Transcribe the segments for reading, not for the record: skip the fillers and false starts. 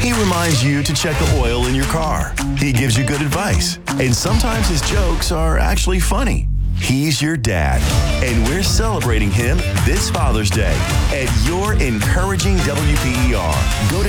He reminds you to check the oil in your car. He gives you good advice. And sometimes his jokes are actually funny. He's your dad, and we're celebrating him this Father's Day at your encouraging WPER. Go to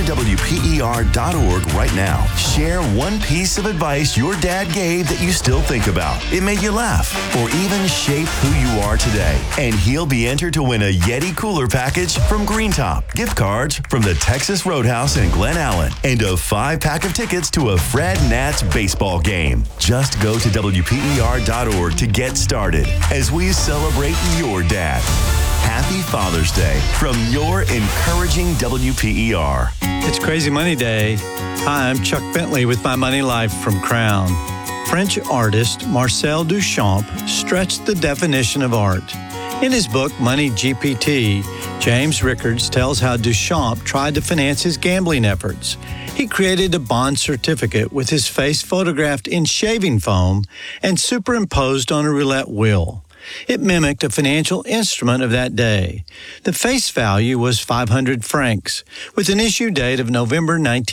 WPER.org right now. Share one piece of advice your dad gave that you still think about. It made you laugh or even shape who you are today. And he'll be entered to win a Yeti cooler package from Green Top, gift cards from the Texas Roadhouse in Glen Allen, and a 5-pack of tickets to a Fred Nats baseball game. Just go to WPER.org to get started as we celebrate your dad. Happy Father's Day from your encouraging WPER. It's Crazy Money Day. Hi, I'm Chuck Bentley with My Money Life from Crown. French artist Marcel Duchamp stretched the definition of art. In his book, Money GPT, James Rickards tells how Duchamp tried to finance his gambling efforts. He created a bond certificate with his face photographed in shaving foam and superimposed on a roulette wheel. It mimicked a financial instrument of that day. The face value was 500 francs, with an issue date of November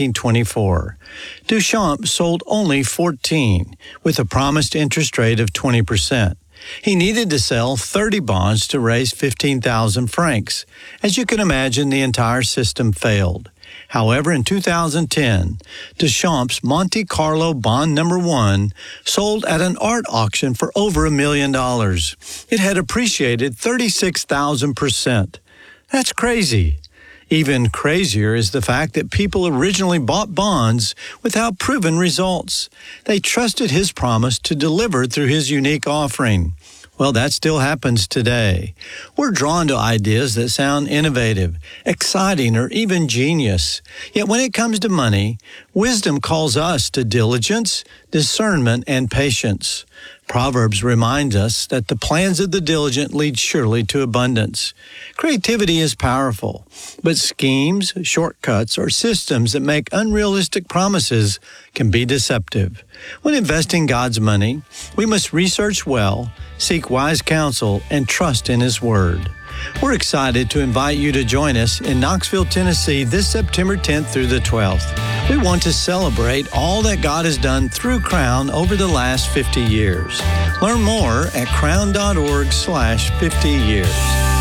1924. Duchamp sold only 14, with a promised interest rate of 20%. He needed to sell 30 bonds to raise 15,000 francs. As you can imagine, the entire system failed. However, in 2010, Duchamp's Monte Carlo bond number 1 sold at an art auction for over $1 million. It had appreciated 36,000%. That's crazy. Even crazier is the fact that people originally bought bonds without proven results. They trusted his promise to deliver through his unique offering. Well, that still happens today. We're drawn to ideas that sound innovative, exciting, or even genius. Yet when it comes to money, wisdom calls us to diligence, discernment, and patience. Proverbs reminds us that the plans of the diligent lead surely to abundance. Creativity is powerful, but schemes, shortcuts, or systems that make unrealistic promises can be deceptive. When investing God's money, we must research well, seek wise counsel, and trust in His Word. We're excited to invite you to join us in Knoxville, Tennessee this September 10th through the 12th. We want to celebrate all that God has done through Crown over the last 50 years. Learn more at crown.org/50 years.